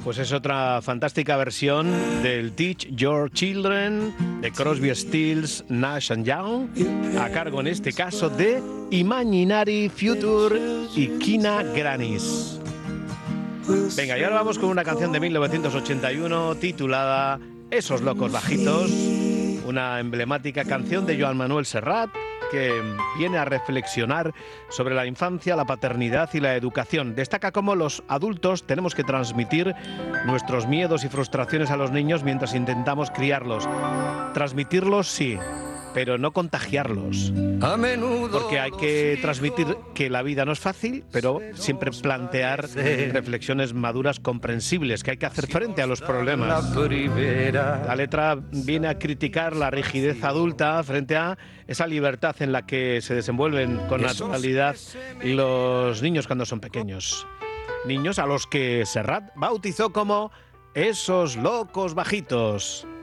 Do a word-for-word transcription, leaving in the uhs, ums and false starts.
Pues es otra fantástica versión del Teach Your Children de Crosby, Stills, Nash and Young, a cargo en este caso de Imaginary Future y Kina Grannis. Venga, y ahora vamos con una canción de mil novecientos ochenta y uno titulada Esos locos bajitos, una emblemática canción de Joan Manuel Serrat que viene a reflexionar sobre la infancia, la paternidad y la educación. Destaca cómo los adultos tenemos que transmitir nuestros miedos y frustraciones a los niños mientras intentamos criarlos. Transmitirlos sí, pero no contagiarlos. A menudo porque hay que transmitir que la vida no es fácil, pero siempre plantear reflexiones maduras comprensibles, que hay que hacer frente a los problemas. La letra viene a criticar la rigidez adulta frente a esa libertad en la que se desenvuelven con naturalidad los niños cuando son pequeños. Niños a los que Serrat bautizó como esos locos bajitos.